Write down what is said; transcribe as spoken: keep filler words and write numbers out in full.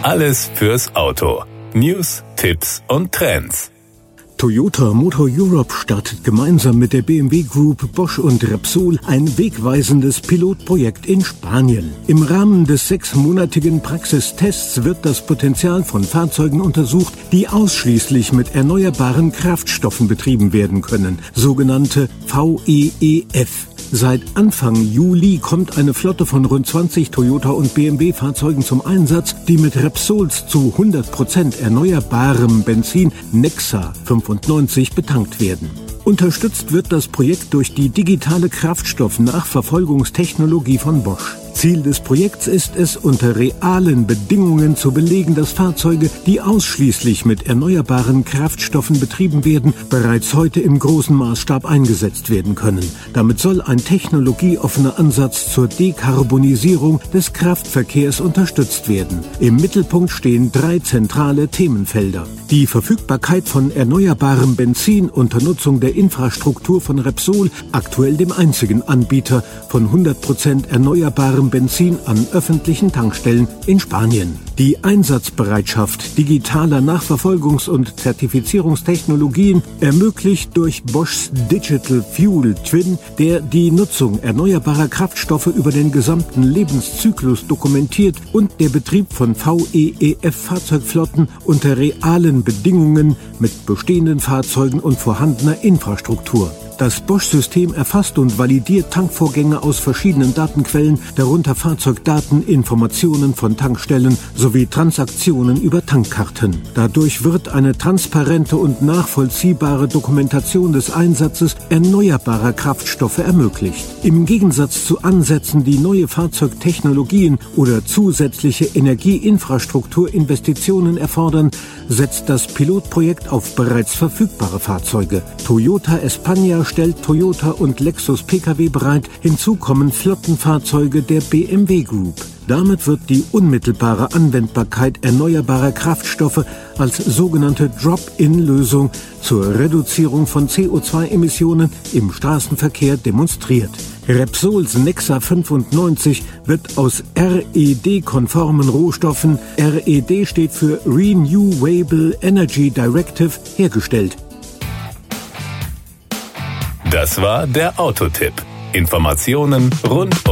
Alles fürs Auto. News, Tipps und Trends. Toyota Motor Europe startet gemeinsam mit der B M W Group, Bosch und Repsol ein wegweisendes Pilotprojekt in Spanien. Im Rahmen des sechsmonatigen Praxistests wird das Potenzial von Fahrzeugen untersucht, die ausschließlich mit erneuerbaren Kraftstoffen betrieben werden können, sogenannte V E E F. Seit Anfang Juli kommt eine Flotte von rund zwanzig Toyota- und B M W-Fahrzeugen zum Einsatz, die mit Repsols zu hundert Prozent erneuerbarem Benzin Nexa fünfundneunzig betankt werden. Unterstützt wird das Projekt durch die digitale Kraftstoffnachverfolgungstechnologie von Bosch. Ziel des Projekts ist es, unter realen Bedingungen zu belegen, dass Fahrzeuge, die ausschließlich mit erneuerbaren Kraftstoffen betrieben werden, bereits heute im großen Maßstab eingesetzt werden können. Damit soll ein technologieoffener Ansatz zur Dekarbonisierung des Kraftverkehrs unterstützt werden. Im Mittelpunkt stehen drei zentrale Themenfelder: die Verfügbarkeit von erneuerbarem Benzin unter Nutzung der Infrastruktur von Repsol, aktuell dem einzigen Anbieter von hundert Prozent erneuerbarem Benzin an öffentlichen Tankstellen in Spanien. Die Einsatzbereitschaft digitaler Nachverfolgungs- und Zertifizierungstechnologien ermöglicht durch Boschs Digital Fuel Twin, der die Nutzung erneuerbarer Kraftstoffe über den gesamten Lebenszyklus dokumentiert, und der Betrieb von V E E F-Fahrzeugflotten unter realen Bedingungen mit bestehenden Fahrzeugen und vorhandener Infrastruktur. Das Bosch-System erfasst und validiert Tankvorgänge aus verschiedenen Datenquellen, darunter Fahrzeugdaten, Informationen von Tankstellen sowie Transaktionen über Tankkarten. Dadurch wird eine transparente und nachvollziehbare Dokumentation des Einsatzes erneuerbarer Kraftstoffe ermöglicht. Im Gegensatz zu Ansätzen, die neue Fahrzeugtechnologien oder zusätzliche Energieinfrastrukturinvestitionen erfordern, setzt das Pilotprojekt auf bereits verfügbare Fahrzeuge. Toyota España stellt Toyota und Lexus Pkw bereit, hinzu kommen Flottenfahrzeuge der B M W Group. Damit wird die unmittelbare Anwendbarkeit erneuerbarer Kraftstoffe als sogenannte Drop-in-Lösung zur Reduzierung von C O zwei Emissionen im Straßenverkehr demonstriert. Repsols Nexa fünfundneunzig wird aus R E D-konformen Rohstoffen, R E D steht für Renewable Energy Directive, hergestellt. Das war der Autotipp. Informationen rund